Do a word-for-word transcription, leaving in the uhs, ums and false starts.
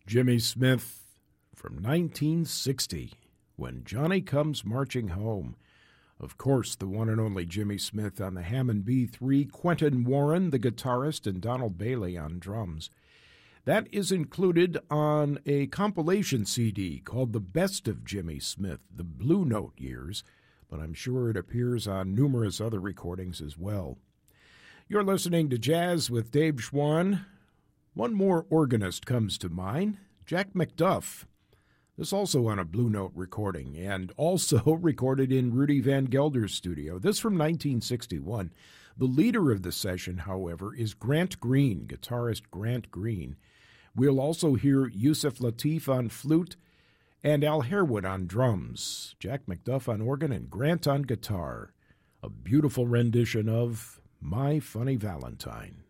Jimmy Smith from nineteen sixty, When Johnny Comes Marching Home. Of course, the one and only Jimmy Smith on the Hammond B three, Quentin Warren, the guitarist, and Donald Bailey on drums. That is included on a compilation C D called The Best of Jimmy Smith, the Blue Note Years, but I'm sure it appears on numerous other recordings as well. You're listening to Jazz with Dave Schwann. One more organist comes to mind, Jack McDuff. This also on a Blue Note recording, and also recorded in Rudy Van Gelder's studio. This from nineteen sixty-one. The leader of the session, however, is Grant Green, guitarist Grant Green. We'll also hear Yusef Lateef on flute and Al Harewood on drums, Jack McDuff on organ, and Grant on guitar. A beautiful rendition of My Funny Valentine.